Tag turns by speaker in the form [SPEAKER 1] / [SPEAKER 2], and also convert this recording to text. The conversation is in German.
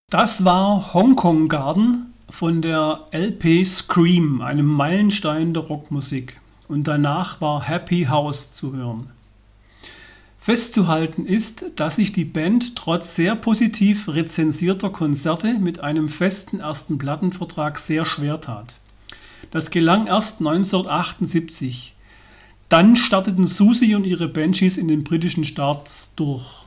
[SPEAKER 1] Das war Hong Kong Garden von der LP Scream, einem Meilenstein der Rockmusik. Und danach war Happy House zu hören. Festzuhalten ist, dass sich die Band trotz sehr positiv rezensierter Konzerte mit einem festen ersten Plattenvertrag sehr schwer tat. Das gelang erst 1978. Dann starteten Siouxsie und ihre Banshees in den britischen Charts durch.